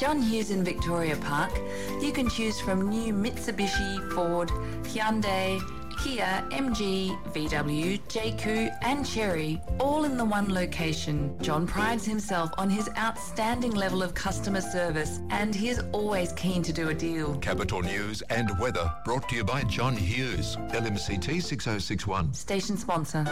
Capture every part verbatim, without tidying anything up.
John Hughes in Victoria Park, you can choose from new Mitsubishi, Ford, Hyundai, Kia, M G, V W, J Q and Chery, all in the one location. John prides himself on his outstanding level of customer service and he is always keen to do a deal. Capital News and weather brought to you by John Hughes, L M C T six oh six one. Station sponsor.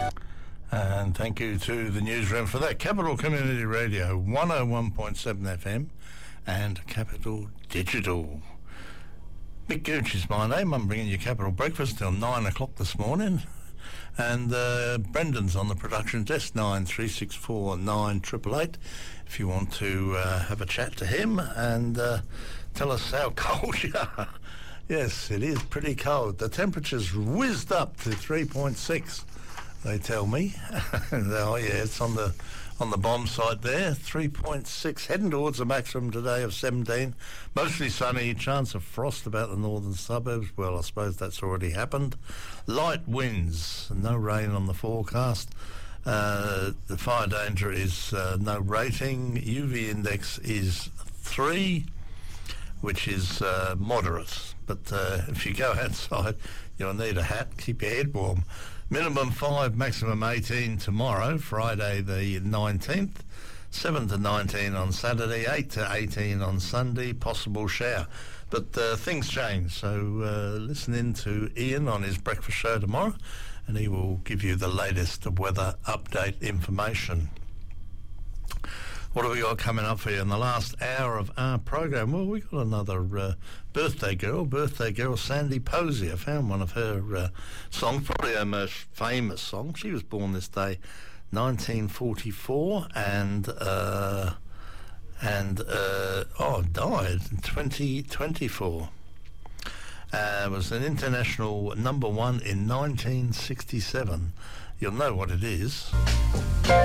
And thank you to the newsroom for that. Capital Community Radio, one oh one point seven F M and Capital Digital. Mick Gooch is my name. I'm bringing you Capital Breakfast till nine o'clock this morning. And uh, Brendan's on the production desk, nine three six four nine eight eight eight, if you want to uh, have a chat to him and uh, tell us how cold you are. Yes, it is pretty cold. The temperature's whizzed up to three point six, they tell me. Oh, yeah, it's on the on the bomb site there, three point six, heading towards a maximum today of seventeen. Mostly sunny, chance of frost about the northern suburbs. Well, I suppose that's already happened. Light winds, no rain on the forecast. Uh, the fire danger is uh, no rating. U V index is three, which is uh, moderate. But uh, if you go outside, you'll need a hat, keep your head warm. Minimum five, maximum eighteen tomorrow, Friday the nineteenth. seven to nineteen on Saturday, eight to eighteen on Sunday, possible shower. But uh, things change, so uh, listen in to Ian on his breakfast show tomorrow, and he will give you the latest weather update information. What have we got coming up for you in the last hour of our program? Well, we got another uh, birthday girl, birthday girl Sandy Posey. I found one of her uh, songs, probably her most famous song. She was born this day, nineteen forty-four, and uh, and uh, oh, died in twenty twenty-four. Uh, was an international number one in nineteen sixty-seven. You'll know what it is.